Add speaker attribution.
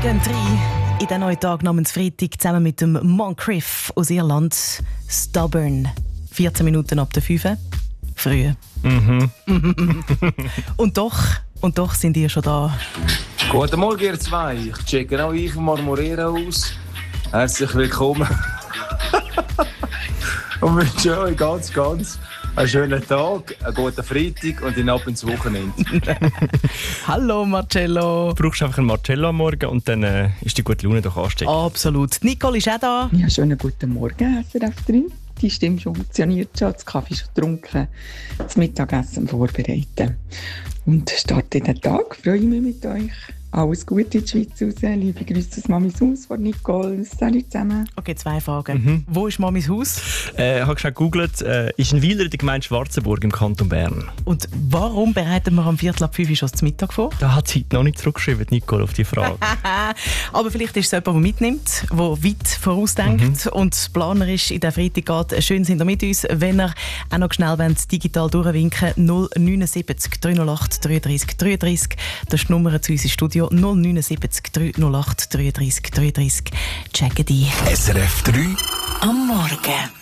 Speaker 1: gehen rein in den neuen Tag namens Freitag zusammen mit dem Moncrief aus Irland. Stubborn. 14 Minuten ab der 5. Früh. Und doch sind ihr schon da.
Speaker 2: Guten Morgen, ihr zwei. Ich checke auch ich Marmorera aus. Herzlich willkommen. Und wünsche euch ganz einen schönen Tag, einen guten Freitag und dann ab ins Wochenende.
Speaker 1: Hallo Marcello.
Speaker 3: Du brauchst einfach einen Marcello am Morgen und dann ist die gute Laune doch ansteckend.
Speaker 1: Absolut. Nicole ist auch da.
Speaker 4: Ja, schönen guten Morgen, SRF 3. Die Stimme funktioniert schon, das Kaffee schon getrunken, das Mittagessen vorbereiten. Und starte den Tag, freue mich mit euch. Alles Gute in die Schweiz raus. Liebe Grüße aus Mamis Haus von Nicole. Salut zusammen.
Speaker 1: Okay, 2 Fragen. Wo ist Mamis Haus?
Speaker 3: Ich habe schon gegoogelt, ist ein Weiler in der Gemeinde Schwarzenburg im Kanton Bern.
Speaker 1: Und warum bereiten wir am 4:45 schon zum Mittag vor?
Speaker 3: Da hat sie noch nicht zurückgeschrieben, Nicole, auf die Frage.
Speaker 1: Aber vielleicht ist es jemand, der mitnimmt, der weit vorausdenkt und planerisch in den Freitag geht. Schön sind ihr mit uns. Wenn ihr auch noch schnell digital durchwinken 079 308 33 33. Das ist die Nummer zu unserem Studio. 079 308 33 33. Checken die.
Speaker 5: SRF 3
Speaker 1: am Morgen.